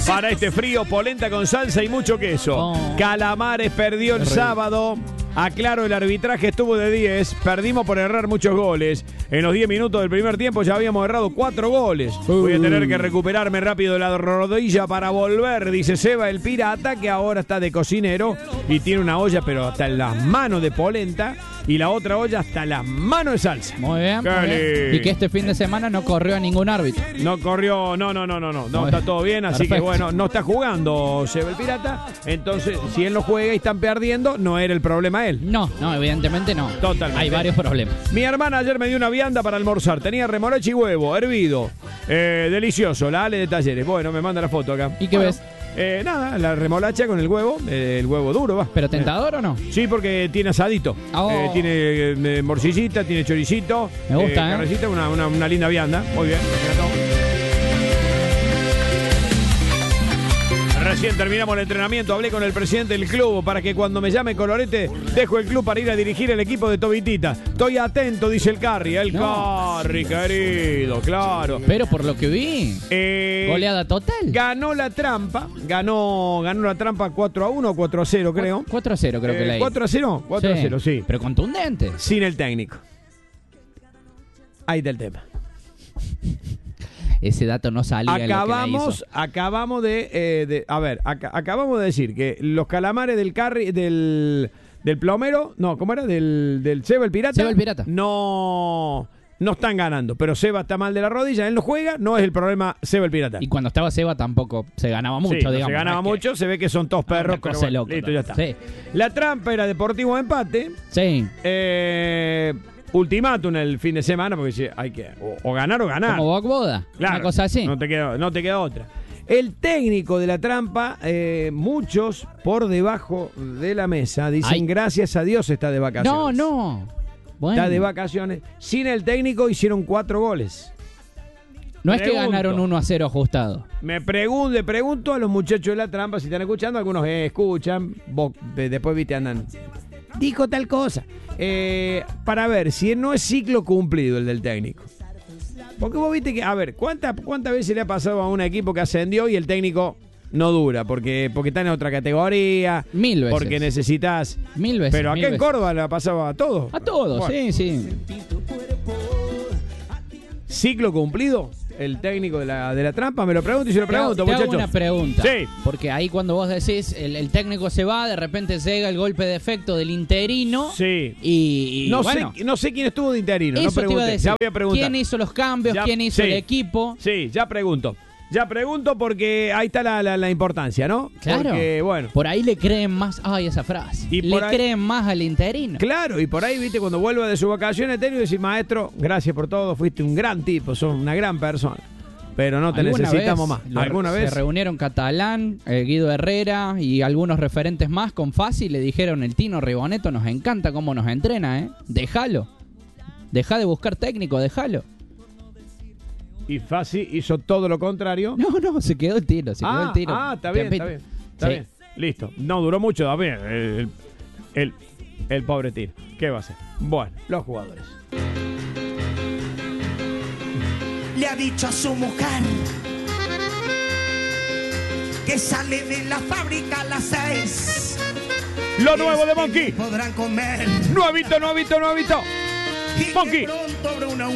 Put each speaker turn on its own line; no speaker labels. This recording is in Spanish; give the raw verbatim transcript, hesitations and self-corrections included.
Para este frío, polenta con salsa y mucho queso.
Oh.
Calamares perdió el sábado. Aclaro, el arbitraje estuvo de diez. Perdimos por errar muchos goles. En los diez minutos del primer tiempo ya habíamos errado cuatro goles. Voy a tener que recuperarme rápido de la rodilla para volver, dice Seba el pirata, que ahora está de cocinero y tiene una olla pero hasta en las manos de polenta y la otra olla hasta las manos de salsa.
Muy bien, muy bien. Y que este fin de semana no corrió a ningún árbitro.
No corrió, no, no, no, no, no, no
Muy
está
bien.
todo bien, así
Perfecto.
que bueno, no está jugando Seba el pirata, entonces si él no juega y están perdiendo, no era el problema él.
No, no, evidentemente no.
Totalmente.
Hay varios problemas.
Mi hermana ayer me dio una vianda para almorzar. Tenía remolacha y huevo, hervido. Eh, delicioso, la Ale de Talleres. Bueno, me manda la foto acá.
¿Y qué
Bueno,
ves?
Eh, nada, la remolacha con el huevo. Eh, el huevo duro, va.
¿Pero tentador
Eh,
o no?
Sí, porque tiene asadito.
Oh.
Eh, tiene eh, morcillita, tiene choricito.
Me gusta, ¿eh?
Carnecita, una, una, una linda vianda. Muy bien. Recién terminamos el entrenamiento, hablé con el presidente del club para que cuando me llame Colorete dejo el club para ir a dirigir el equipo de Tobitita. Estoy atento, dice el Carri, el
No.
Carri, querido, claro.
Pero por lo que vi,
Eh,
goleada total.
Ganó la trampa, ganó, ganó la trampa cuatro a uno o cuatro a cero, creo.
cuatro a cero creo que
Eh,
leí.
¿cuatro a cero? cuatro a cero, sí.
Pero contundente.
Sin el técnico. Ahí está el tema.
Ese dato no salía en lo que la
Acabamos,
hizo.
acabamos de, eh, de- a ver, aca- acabamos de decir que los calamares del carri, del, del plomero, no, ¿cómo era? Del, del Seba el pirata.
Seba el pirata.
No, no están ganando, pero Seba está mal de la rodilla, él no juega, no es el problema Seba el pirata.
Y cuando estaba Seba tampoco se ganaba mucho,
Sí, no
digamos.
se ganaba
no es que-
mucho, se ve que son todos perros,
una
pero
cosa
bueno,
loca,
listo, ya está.
sí.
La trampa era Deportivo Empate.
Sí.
Eh, ultimátum el fin de semana, porque si hay que o, o ganar o ganar.
Como Boc Boda.
Claro,
Una cosa así.
No te queda, no te queda otra. El técnico de la trampa, eh, muchos por debajo de la mesa dicen
Ay.
gracias a Dios está de vacaciones.
No, no. Bueno.
Está de vacaciones. Sin el técnico hicieron cuatro goles.
No es que
Pregunto.
ganaron uno a cero ajustado.
Me pregunto, le pregunto a los muchachos de la trampa si están escuchando, algunos eh, escuchan, vos, de- después viste andan. Dijo tal cosa. Eh, para ver si no es ciclo cumplido el del técnico. Porque vos viste que, a ver, ¿cuántas cuántas veces le ha pasado a un equipo que ascendió y el técnico no dura? Porque, porque está en otra categoría.
Mil veces.
Porque necesitas.
Mil veces.
Pero acá
mil
en
veces.
Córdoba le ha pasado a todos.
A todos,
Bueno.
sí, sí.
¿Ciclo cumplido? El técnico de la, de la trampa, me lo pregunto y se lo
Te hago-
pregunto,
te hago
muchachos.
una pregunta.
Sí.
Porque ahí cuando vos decís el, el técnico se va, de repente llega el golpe de efecto del interino.
Sí.
Y, y
No,
bueno,
sé, no sé quién estuvo de interino.
eso
No
te iba a
pregunté.
decir.
Ya voy a preguntar.
¿Quién hizo los cambios?
Ya-
¿Quién hizo
sí.
el equipo?
Sí, ya pregunto. Ya pregunto porque ahí está la, la, la importancia, ¿no?
Claro.
Porque, bueno.
Por ahí le creen más. Ay, esa frase.
Y
le
por ahí-
creen más al interino.
Claro, y por ahí, viste, cuando vuelva de su vacaciones, técnico, decir, maestro, gracias por todo, fuiste un gran tipo, sos una gran persona. Pero no te
¿Alguna
necesitamos
vez
más.
lo-
¿Alguna
se
vez?
reunieron Catalán, eh, Guido Herrera y algunos referentes más con Fasi y le dijeron, el Tino Riboneto nos encanta cómo nos entrena, ¿eh? Déjalo. Deja de buscar técnico, déjalo.
Y Fasi hizo todo lo contrario.
No, no, se quedó el tiro, se quedó
ah,
el tiro.
ah, está bien, está bien. Está
Sí.
bien. Listo. No duró mucho también. El, el, el pobre tiro. ¿Qué va a hacer? Bueno, los jugadores.
Le ha dicho a su mujer que sale de la fábrica a las seis.
Lo nuevo de
Este
Monkey.
podrán comer.
Nuevito, nuevito, nuevito.
Y que
Monkey.
pronto habrá una